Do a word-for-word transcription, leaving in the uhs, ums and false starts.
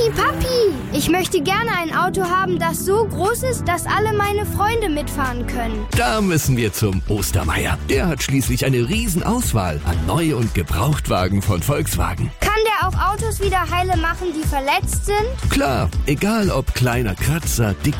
Papi, Papi, ich möchte gerne ein Auto haben, das so groß ist, dass alle meine Freunde mitfahren können. Da müssen wir zum Ostermeier. Der hat schließlich eine Riesenauswahl an Neu- und Gebrauchtwagen von Volkswagen. Kann der auch Autos wieder heile machen, die verletzt sind? Klar, egal ob kleiner Kratzer, dick